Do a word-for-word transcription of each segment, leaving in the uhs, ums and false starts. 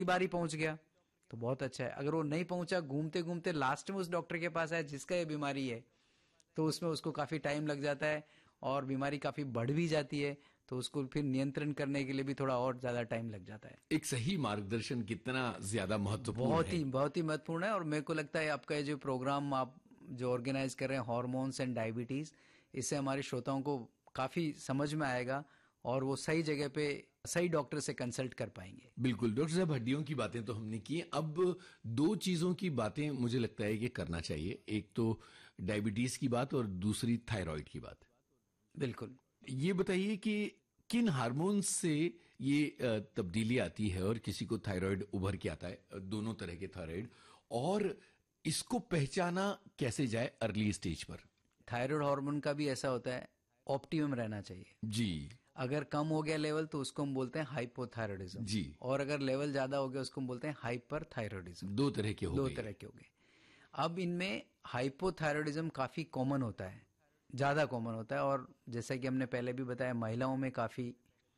बारी पहुंच गया तो बहुत अच्छा है। अगर वो नहीं पहुंचा, घूमते घूमते लास्ट में उस डॉक्टर के पास आया जिसका ये बीमारी है, तो उसमें उसको काफी टाइम लग जाता है और बीमारी काफी बढ़ भी जाती है, तो उसको फिर नियंत्रण करने के लिए भी थोड़ा और ज्यादा टाइम लग जाता है। एक सही मार्गदर्शन कितना ज्यादा महत्वपूर्ण है। बहुत ही बहुत ही महत्वपूर्ण है। और मेरे को लगता है आपका ये जो प्रोग्राम आप जो ऑर्गेनाइज कर रहे हैं हॉर्मोन्स एंड डायबिटीज, इससे हमारे श्रोताओं को काफी समझ में आएगा और वो सही जगह पे सही डॉक्टर से कंसल्ट कर पाएंगे। बिल्कुल डॉक्टर साहब, हड्डियों की बातें तो हमने की, अब दो चीजों की बातें मुझे लगता है कि करना चाहिए। एक तो डायबिटीज की बात और दूसरी थायराइड की बात। बिल्कुल। ये बताइए कि किन हार्मोन्स से ये तब्दीली आती है और किसी को थायराइड उभर के आता है, दोनों तरह के थायराइड, और इसको पहचाना कैसे जाए अर्ली स्टेज पर? थायराइड हार्मोन का भी ऐसा होता है, ऑप्टिमम रहना चाहिए जी। अगर कम हो गया लेवल तो उसको हम बोलते हैं हाइपोथायराइडिज्म जी। और अगर लेवल ज्यादा हो गया उसको हम बोलते हैं हाइपरथायराइडिज्म। दो तरह के हो दो गए। तरह के हो गए। अब इनमें हाइपोथायराइडिज्म काफी कॉमन होता है, ज्यादा कॉमन होता है, और जैसा कि हमने पहले भी बताया महिलाओं में काफी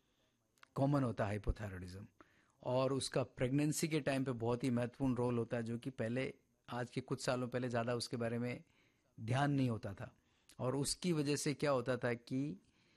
कॉमन होता है हाइपोथायराइडिज्म, और उसका प्रेगनेंसी के टाइम पे बहुत ही महत्वपूर्ण रोल होता है, जो कि पहले आज के कुछ सालों पहले ज्यादा उसके बारे में ध्यान नहीं होता था। और उसकी वजह से क्या होता था कि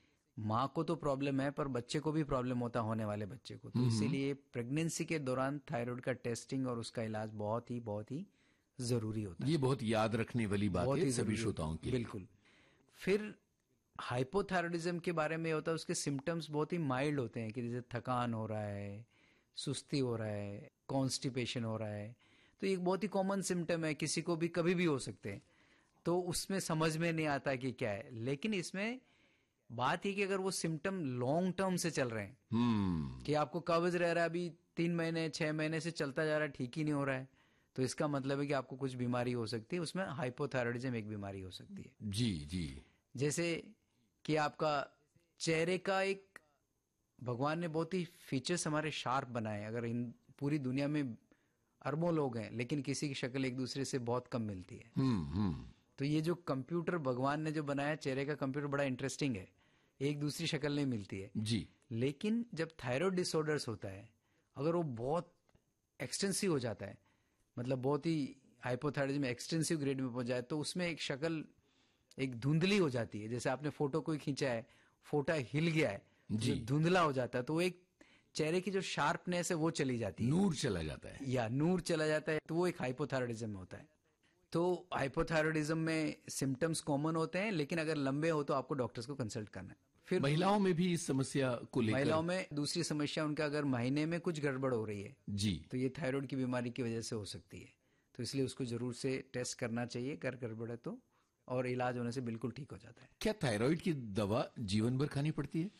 माँ को तो प्रॉब्लम है पर बच्चे को भी प्रॉब्लम होता, होने वाले बच्चे को। तो इसीलिए प्रेगनेंसी के दौरान थायराइड का टेस्टिंग और उसका इलाज बहुत ही बहुत ही जरूरी होता है। ये बहुत याद रखने वाली बात है सभी श्रोताओं की। बिल्कुल। फिर हाइपोथायराइडिज्म के बारे में होता है, उसके सिम्टम्स बहुत ही माइल्ड होते हैं, कि जैसे थकान हो रहा है, सुस्ती हो रहा है, कॉन्स्टिपेशन हो रहा है। तो एक बहुत ही कॉमन सिम्टम है, किसी को भी कभी भी हो सकते हैं, तो उसमें समझ में नहीं आता कि क्या है। लेकिन इसमें बात ये कि अगर वो सिम्टम लॉन्ग टर्म से चल रहे हैं, hmm. कि आपको कब्ज रह रहा है अभी तीन महीने छह महीने से चलता जा रहा है, ठीक ही नहीं हो रहा है, तो इसका मतलब है कि आपको कुछ बीमारी हो सकती है। उसमें हाइपोथायराइडिज्म एक बीमारी हो सकती है। जी जी। जैसे कि आपका चेहरे का एक, भगवान ने बहुत ही फीचर्स हमारे शार्प बनाए। अगर इन पूरी दुनिया में अरबों लोग हैं लेकिन किसी की शक्ल एक दूसरे से बहुत कम मिलती है। hmm, hmm. तो ये जो कंप्यूटर भगवान ने जो बनाया चेहरे का कंप्यूटर, बड़ा इंटरेस्टिंग है, एक दूसरी शक्ल नहीं मिलती है जी। लेकिन जब थायराइड डिसऑर्डर्स होता है, अगर वो बहुत एक्सटेंसिव हो जाता है, मतलब बहुत ही हाइपोथायराइडिज्म में एक्सटेंसिव ग्रेड में पहुंच जाए, तो उसमें एक शक्ल एक धुंधली हो जाती है। जैसे आपने फोटो कोई खींचा है, फोटो हिल गया है, जो धुंधला हो जाता है, तो एक चेहरे की जो शार्पनेस है वो चली जाती है, नूर चला जाता है, या नूर चला जाता है, तो वो एक हाइपोथायराइडिज्म में होता है। तो हाइपोथायराइडिज्म में सिम्टम्स कॉमन होते हैं, लेकिन अगर लंबे हो तो आपको डॉक्टर्स को कंसल्ट करना है। फिर महिलाओं में भी इस समस्या को लेकर, महिलाओं में दूसरी समस्या उनका अगर महीने में कुछ गड़बड़ हो रही है जी, तो ये थायराइड की बीमारी की वजह से हो सकती है। तो इसलिए उसको जरूर से टेस्ट करना चाहिए, अगर गड़बड़ है तो, और इलाज होने से बिल्कुल ठीक हो जाता है। क्या थायराइड की दवा जीवन भर खानी पड़ती है?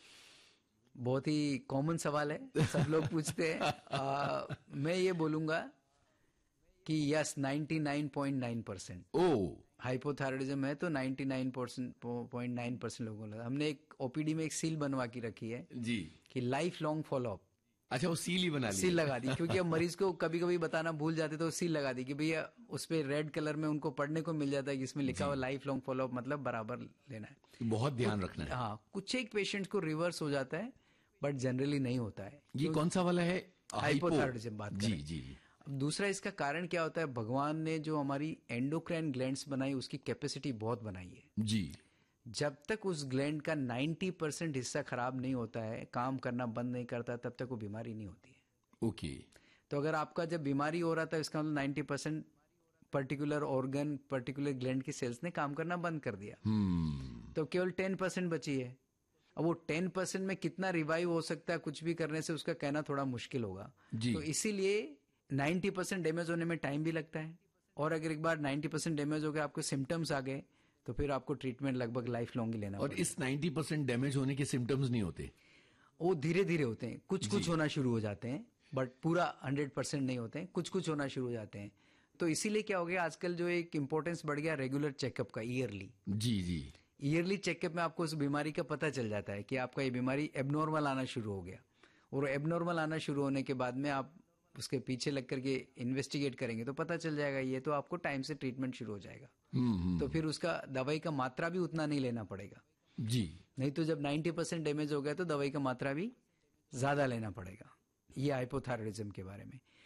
बहुत ही कॉमन सवाल है, सब लोग पूछते हैं। आ, मैं ये बोलूंगा कि यस, निन्यानवे पॉइंट नौ परसेंट ओ हाइपोथायराइडिज्म है तो निन्यानवे पॉइंट नौ परसेंट लोगों को। हमने एक ओपीडी में एक सील बनवा की रखी है जी कि लाइफ लॉन्ग फॉलो अप। अच्छा, वो सील ही बना ली, सील लगा दी, क्योंकि अब मरीज को कभी कभी बताना भूल जाते तो सील लगा दी कि भैया उस पे रेड कलर में उनको पढ़ने को मिल जाता है कि इसमें लिखा हुआ लाइफ लॉन्ग फॉलो अप, मतलब बराबर लेना है, बहुत ध्यान रखना है। हाँ, कुछ एक पेशेंट को रिवर्स हो जाता है बट जनरली नहीं होता है। ये कौन सा वाला है? हाइपोथायराइडिज्म बात जी जी। अब दूसरा इसका कारण क्या होता है, भगवान ने जो हमारी एंडोक्राइन ग्लैंड्स बनाई उसकी कैपेसिटी बहुत बनाई है जी। जब तक उस ग्लैंड का नब्बे परसेंट हिस्सा खराब नहीं होता है, काम करना बंद नहीं करता, तब तक वो बीमारी नहीं होती है। ओके। तो अगर आपका जब बीमारी हो रहा था इसका मतलब नब्बे percent particular organ particular gland की सेल्स ने काम करना बंद कर दिया, hmm. तो केवल टेन परसेंट बची है। अब वो टेन परसेंट में कितना रिवाइव हो सकता है कुछ भी करने से, उसका कहना थोड़ा मुश्किल होगा। तो इसीलिए नब्बे परसेंट डैमेज होने में टाइम भी लगता है, और अगर एक बार नब्बे परसेंट डैमेज हो गया, आपको सिम्टम्स आ गए, तो फिर आपको ट्रीटमेंट लगभग लाइफ लॉन्ग ही लेना। और इस नब्बे परसेंट डैमेज होने के सिम्टम्स नहीं होते, वो धीरे धीरे होते हैं, कुछ कुछ होना शुरू हो जाते हैं, बट पूरा हंड्रेड परसेंट नहीं होते हैं, कुछ कुछ होना शुरू हो जाते हैं। तो इसीलिए क्या हो गया आजकल, जो एक इंपॉर्टेंस बढ़ गया रेगुलर चेकअप का, ईयरली। जी जी। ईयरली चेकअप में आपको उस बीमारी का पता चल जाता है कि आपका ये बीमारी एबनॉर्मल आना शुरू हो गया, और एबनॉर्मल आना शुरू होने के बाद में आप उसके पीछे लग करके इन्वेस्टिगेट करेंगे तो पता चल जाएगा ये, तो आपको टाइम से ट्रीटमेंट शुरू हो जाएगा। तो फिर उसका दवाई का मात्रा भी उतना नहीं लेना पड़ेगा जी। नहीं तो जब नब्बे परसेंट डैमेज हो गया तो दवाई का मात्रा भी ज्यादा लेना पड़ेगा। ये हाइपोथायरॉयडिज्म के बारे में।